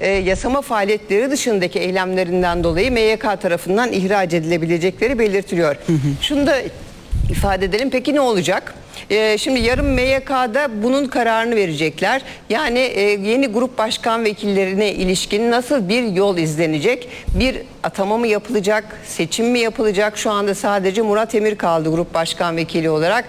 yasama faaliyetleri dışındaki eylemlerinden dolayı MYK tarafından ihraç edilebilecekleri belirtiliyor. Şunu da ifade edelim. Peki ne olacak? Şimdi yarın MYK'da bunun kararını verecekler. Yani yeni grup başkan vekillerine ilişkin nasıl bir yol izlenecek? Bir atama mı yapılacak? Seçim mi yapılacak? Şu anda sadece Murat Emir kaldı grup başkan vekili olarak.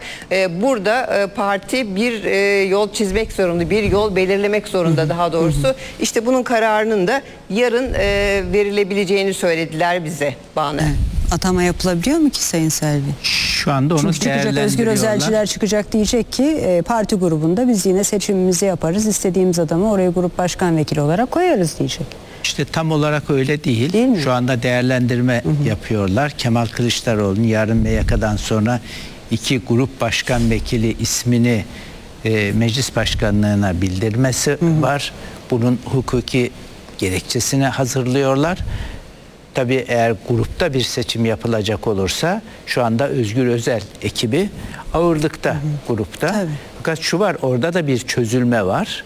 Burada parti bir yol çizmek zorunda, bir yol belirlemek zorunda daha doğrusu. İşte bunun kararının da yarın verilebileceğini söylediler bize Banu. Atama yapılabiliyor mu ki Sayın Selvi? Şu anda onu Çünkü çıkacak Özgür Özelciler çıkacak, diyecek ki parti grubunda biz yine seçimimizi yaparız. İstediğimiz adamı oraya grup başkan vekili olarak koyarız diyecek. İşte tam olarak öyle değil mi? Şu anda değerlendirme yapıyorlar. Kemal Kılıçdaroğlu'nun yarın MYK'dan sonra 2 grup başkan vekili ismini meclis başkanlığına bildirmesi var. Bunun hukuki gerekçesini hazırlıyorlar. Tabii eğer grupta bir seçim yapılacak olursa şu anda Özgür Özel ekibi ağırlıkta grupta. Tabii. Fakat şu var, orada da bir çözülme var.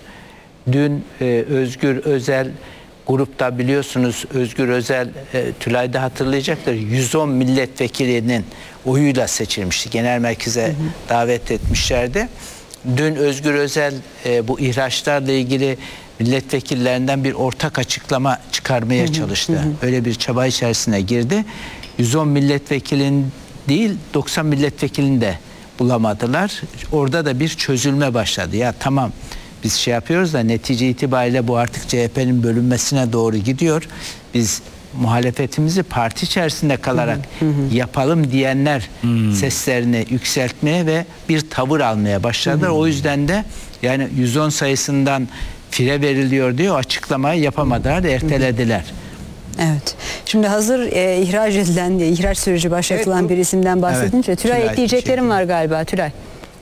Dün Özgür Özel grupta, biliyorsunuz Özgür Özel Tülay'da hatırlayacaktır, 110 milletvekilinin oyuyla seçilmişti. Genel merkeze davet etmişlerdi. Dün Özgür Özel bu ihraçlarla ilgili milletvekillerinden bir ortak açıklama çıkarmaya çalıştı. Öyle bir çaba içerisine girdi. 110 milletvekilinin değil 90 milletvekilini de bulamadılar. Orada da bir çözülme başladı. Ya tamam, biz şey yapıyoruz da netice itibariyle bu artık CHP'nin bölünmesine doğru gidiyor. Biz muhalefetimizi parti içerisinde kalarak yapalım diyenler seslerini yükseltmeye ve bir tavır almaya başladılar. O yüzden de yani 110 sayısından fire veriliyor diyor, açıklamayı yapamadılar, ertelediler. Evet. Şimdi hazır ihraç edilen, ihraç süreci başlatılan bir isimden bahsedince Tülay ekleyeceklerim var galiba. Tülay.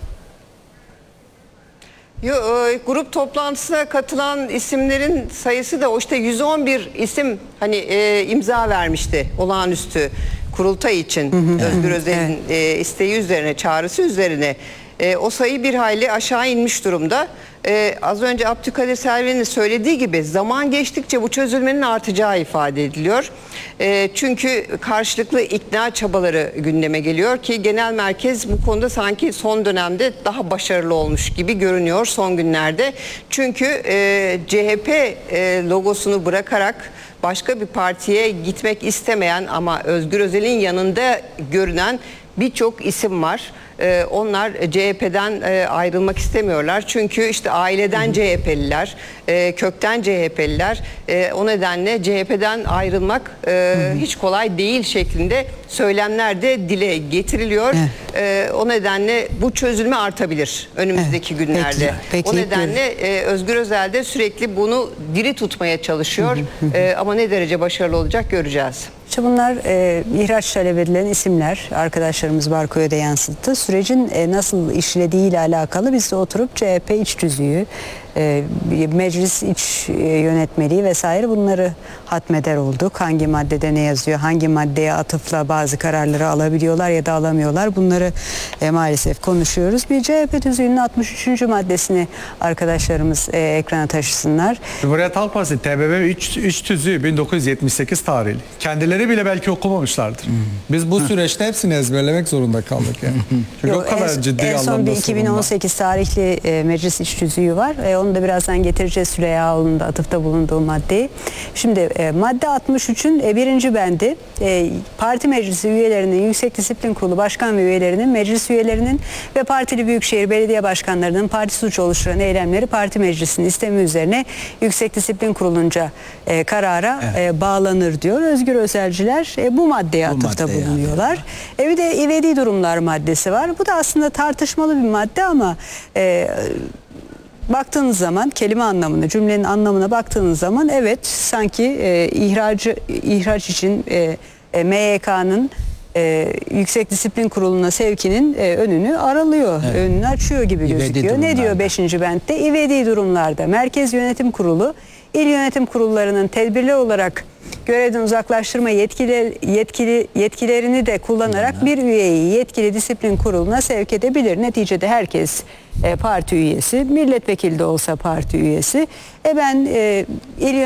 Grup toplantısına katılan isimlerin sayısı da o işte 111 isim hani imza vermişti olağanüstü kurultay için Özgür Özel'in isteği üzerine, çağrısı üzerine. O sayı bir hayli aşağı inmiş durumda. Az önce Abdülkadir Selvi'nin söylediği gibi zaman geçtikçe bu çözülmenin artacağı ifade ediliyor. Çünkü karşılıklı ikna çabaları gündeme geliyor ki genel merkez bu konuda sanki son dönemde daha başarılı olmuş gibi görünüyor son günlerde. Çünkü CHP logosunu bırakarak başka bir partiye gitmek istemeyen ama Özgür Özel'in yanında görünen birçok isim var. Onlar CHP'den ayrılmak istemiyorlar. Çünkü işte aileden CHP'liler, kökten CHP'liler. O nedenle CHP'den ayrılmak hiç kolay değil şeklinde söylemler de dile getiriliyor. O nedenle bu çözülme artabilir önümüzdeki günlerde. Peki, o nedenle Özgür Özel de sürekli bunu diri tutmaya çalışıyor. Ama ne derece başarılı olacak göreceğiz. İşte bunlar ihraç talep edilen isimler. Arkadaşlarımız Barko'ya da yansıttı. Sürecin nasıl işlediği ile alakalı biz de oturup CHP iç tüzüğü, meclis iç yönetmeliği vesaire bunları hatmeder olduk. Hangi maddede ne yazıyor, hangi maddeye atıfla bazı kararları alabiliyorlar ya da alamıyorlar. Bunları maalesef konuşuyoruz. Bir CHP tüzüğünün 63. maddesini arkadaşlarımız ekrana taşısınlar. Cumhuriyet Halk Partisi TBMM 3 tüzüğü 1978 tarihli. Kendileri bile belki okumamışlardır. Biz bu süreçte hepsini ezberlemek zorunda kaldık yani. Çünkü o kadar ciddi en son bir 2018 tarihli meclis iç tüzüğü var. Onu da birazdan getireceğiz, Süleyha Ağoğlu'nun da atıfta bulunduğu maddeyi. Şimdi madde 63'ün birinci bendi parti meclisi üyelerinin, Yüksek Disiplin Kurulu başkan ve üyelerinin, meclis üyelerinin ve partili büyükşehir belediye başkanlarının parti suçu oluşturan eylemleri parti meclisinin istemi üzerine Yüksek Disiplin Kurulunca karara bağlanır diyor. Özgür Özelciler bu maddeye atıfta bulunuyorlar. Bir de ivedi durumlar maddesi var. Bu da aslında tartışmalı bir madde ama baktığınız zaman kelime anlamına, cümlenin anlamına baktığınız zaman evet sanki ihraç için MYK'nın Yüksek Disiplin Kurulu'na sevkinin önünü aralıyor, önünü açıyor gibi gözüküyor. Ne diyor 5. bentte? İvedi durumlarda Merkez Yönetim Kurulu, il yönetim kurullarının tedbirli olarak görevden uzaklaştırma yetkilerini de kullanarak bir üyeyi yetkili disiplin kuruluna sevk edebilir. Neticede herkes parti üyesi, milletvekili de olsa parti üyesi. Ben il